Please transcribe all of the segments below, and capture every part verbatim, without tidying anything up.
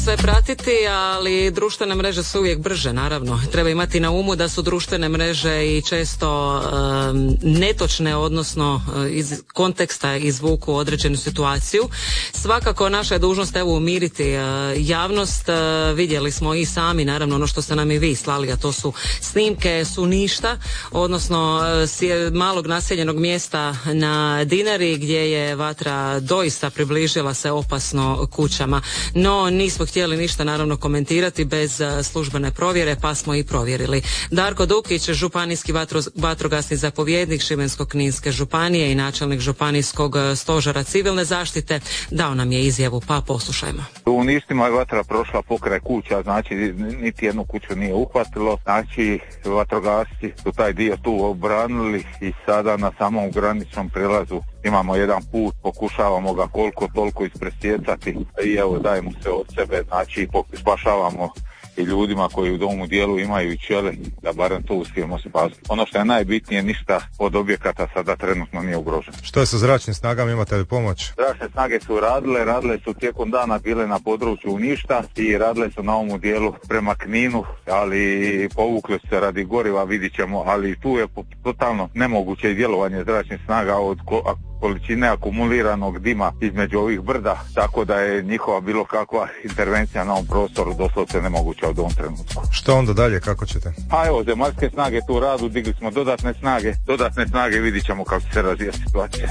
Sve pratiti, ali društvene mreže su uvijek brže, naravno. Treba imati na umu da su društvene mreže i često um, netočne, odnosno iz konteksta izvuku određenu situaciju. Svakako naša je dužnost evo umiriti uh, javnost. Uh, vidjeli smo i sami, naravno, ono što ste nam i vi slali, a to su snimke su ništa, odnosno uh, s malog naseljenog mjesta na Dinari gdje je vatra doista približila se opasno kućama. No, nismo htjeli ništa naravno komentirati bez službene provjere, pa smo i provjerili. Darko Dukić, županijski vatro, vatrogasni zapovjednik Šibensko-kninske županije i načelnik županijskog stožera civilne zaštite, dao nam je izjavu, pa poslušajmo. U Ništima je vatra prošla pokraj kuća, znači niti jednu kuću nije uhvatilo, znači vatrogasci su taj dio tu obranili i sada na samom graničnom prijelazu imamo jedan put, pokušavamo ga koliko toliko ispresjecati i evo dajemo se od sebe, znači spašavamo i ljudima koji u domu dijelu imaju i čele, da barem to uspijemo spasiti. Ono što je najbitnije, ništa od objekata sada trenutno nije ugroženo. Što je sa zračnim snagama, imate li pomoć? Zračne snage su radile, radile su tijekom dana, bile na području Ništa i radile su na ovom dijelu prema Kninu, ali povukle se radi goriva, vidit ćemo, ali tu je totalno nemoguće djelovanje zračnih snaga od ko- količine akumuliranog dima između ovih brda, tako da je njihova bilo kakva intervencija na ovom prostoru doslovce nemoguća od ovom trenutku. Što onda dalje, kako ćete? A evo, zemaljske snage tu radu, digli smo dodatne snage, dodatne snage, vidit ćemo kako se razvija situacija.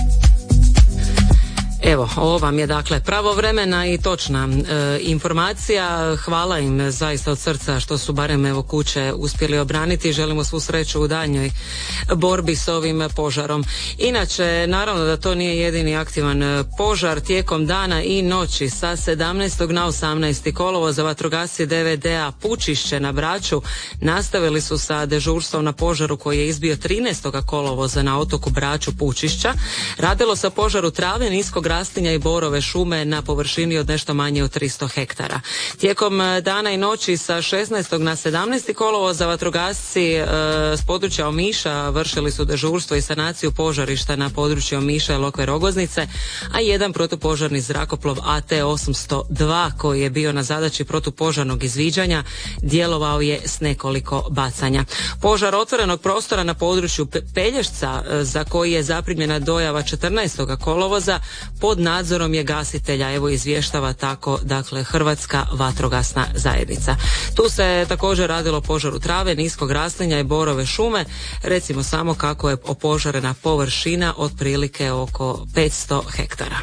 Evo, ovo vam je dakle pravovremena i točna e, informacija. Hvala im zaista od srca što su barem evo kuće uspjeli obraniti. Želimo svu sreću u daljnjoj borbi s ovim požarom. Inače, naravno da to nije jedini aktivan požar. Tijekom dana i noći sa sedamnaestog na osamnaesti kolovoza vatrogasci D V D-a Pučišće na Braču nastavili su sa dežurstvom na požaru koji je izbio trinaestog kolovoza na otoku Braču Pučišća. Radilo se o požaru trave, niskog raslinja i borove šume na površini od nešto manje od tristo hektara. Tijekom dana i noći sa šesnaestog na sedamnaesti kolovoza vatrogasci e, s područja Omiša vršili su dežurstvo i sanaciju požarišta na području Omiša i Lokve Rogoznice, a jedan protupožarni zrakoplov A T osamsto dva koji je bio na zadaći protupožarnog izviđanja djelovao je s nekoliko bacanja. Požar otvorenog prostora na području Pelješca za koji je zaprimljena dojava četrnaestog kolovoza pod nadzorom je gasitelja, evo izvještava tako dakle Hrvatska vatrogasna zajednica. Tu se također radilo o požaru trave, niskog raslinja i borove šume. Recimo samo kako je opožarena površina otprilike oko petsto hektara.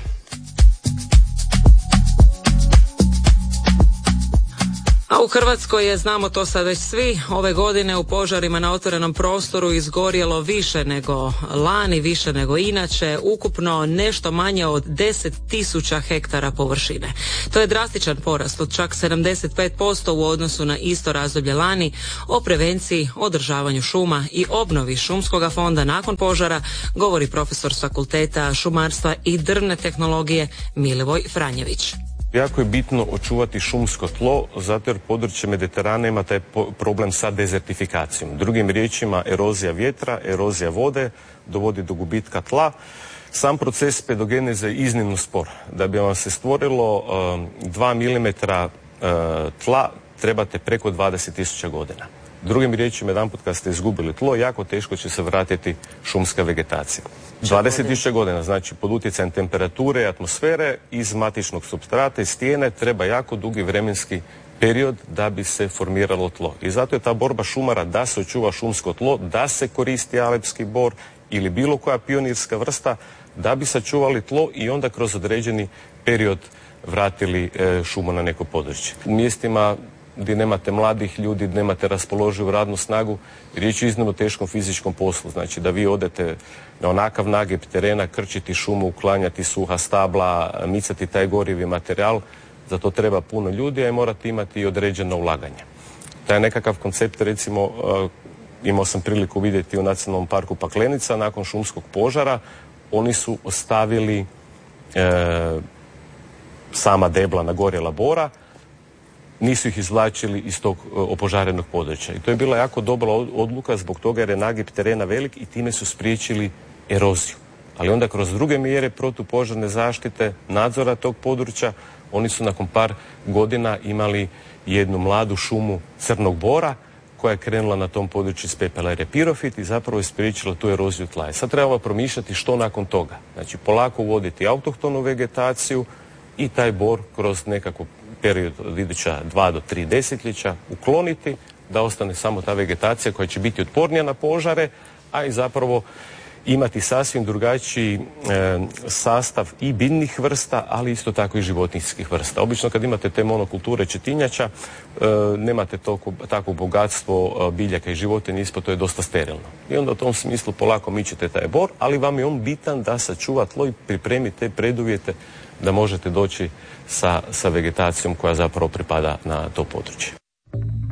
A u Hrvatskoj je, znamo to sad već svi, ove godine u požarima na otvorenom prostoru izgorjelo više nego lani, više nego inače, ukupno nešto manje od deset tisuća hektara površine. To je drastičan porast od čak sedamdeset pet posto u odnosu na isto razdoblje lani. O prevenciji, održavanju šuma i obnovi šumskog fonda nakon požara govori profesor s Fakulteta šumarstva i drvne tehnologije Milivoj Franjević. Jako je bitno očuvati šumsko tlo, zato jer područje Mediterana ima taj problem sa dezertifikacijom. Drugim riječima, erozija vjetra, erozija vode dovodi do gubitka tla. Sam proces pedogeneze je iznimno spor. Da bi vam se stvorilo dva milimetra tla, trebate preko dvadeset tisuća godina. Drugim riječima, jedanput kad ste izgubili tlo, jako teško će se vratiti šumska vegetacija. dvadeset tisuća godina, znači pod utjecajem temperature i atmosfere iz matičnog supstrata i stijene treba jako dugi vremenski period da bi se formiralo tlo. I zato je ta borba šumara da se očuva šumsko tlo, da se koristi alepski bor ili bilo koja pionirska vrsta da bi sačuvali tlo i onda kroz određeni period vratili e, šumu na neko područje. U mjestima gdje nemate mladih ljudi, gdje nemate raspoloživu radnu snagu, riječ je o iznimno teškom fizičkom poslu. Znači da vi odete na onakav nagib terena, krčiti šumu, uklanjati suha stabla, micati taj gorivi materijal, za to treba puno ljudi, a i morate imati i određeno ulaganje. Taj nekakav koncept, recimo, uh, imao sam priliku vidjeti u Nacionalnom parku Paklenica, nakon šumskog požara, oni su ostavili uh, sama debla na gorjela bora, nisu ih izvlačili iz tog opožarenog područja. I to je bila jako dobra odluka zbog toga jer je nagib terena velik i time su spriječili eroziju. Ali onda kroz druge mjere protupožarne zaštite, nadzora tog područja, Oni su nakon par godina imali jednu mladu šumu crnog bora koja je krenula na tom području s pepela repirofit i zapravo je spriječila tu eroziju tla. I sad trebamo promišljati što nakon toga. Znači polako uvoditi autohtonu vegetaciju i taj bor kroz nekakav period od iduća dva do tri desetljeća ukloniti, da ostane samo ta vegetacija koja će biti otpornija na požare, a i zapravo imati sasvim drugačiji e, sastav i biljnih vrsta, ali isto tako i životinjskih vrsta. Obično kad imate te monokulture četinjača, e, nemate toliko, takvo bogatstvo biljaka i životinja ispod, to je dosta sterilno. I onda u tom smislu polako mičete taj bor, ali vam je on bitan da sačuva tlo i pripremi te preduvjete da možete doći sa, sa vegetacijom koja zapravo pripada na to područje.